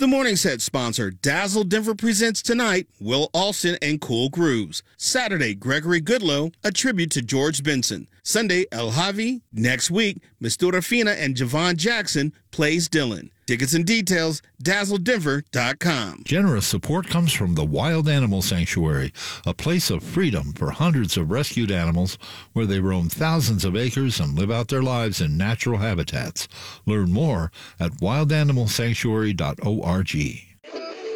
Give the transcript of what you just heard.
The Morning Set sponsor, Dazzle Denver, presents tonight Will Alston and Cool Grooves. Saturday, Gregory Goodlow, a tribute to George Benson. Sunday, El Javi. Next week, Mistura Fina and Javon Jackson plays Dylan. Tickets and details, dazzledenver.com. Generous support comes from the Wild Animal Sanctuary, a place of freedom for hundreds of rescued animals where they roam thousands of acres and live out their lives in natural habitats. Learn more at wildanimalsanctuary.org.